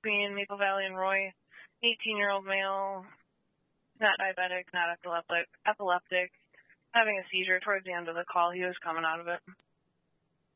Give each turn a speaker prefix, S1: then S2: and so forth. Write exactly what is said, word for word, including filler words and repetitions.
S1: between Maple Valley and Roy. eighteen-year-old male, not diabetic, not epileptic, epileptic, having a seizure towards the end of the call. He was coming out of it.